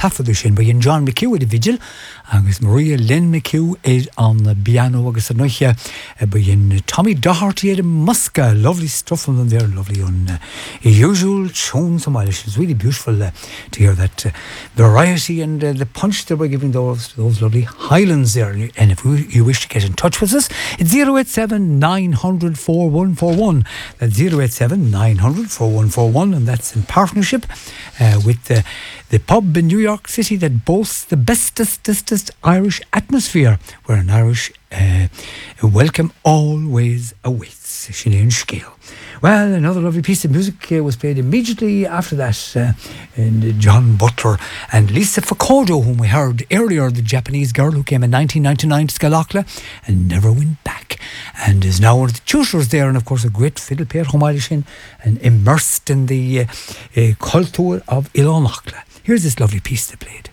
Taffadushin by John McHugh at the vigil, agus Maria Lynn McHugh is on the piano, agus anoiche by Tommy Doherty at Muska. Lovely stuff from them there, lovely unusual tunes. It's really beautiful to hear that variety and the punch that we're giving those lovely Highlands there. And if you wish to get in touch with us, it's 087 900 4141. That's 087 900 4141, and that's in partnership with the pub in New York City that boasts the bestest Irish atmosphere, where an Irish welcome always awaits. Sinead Scale. Well, another lovely piece of music was played immediately after that, in John Butler and Lisa Fukuda, whom we heard earlier, the Japanese girl who came in 1999 to Scalacla and never went back, and is now one of the tutors there, and of course a great fiddle player, and immersed in the culture of Ilonachla. Here's this lovely piece they played.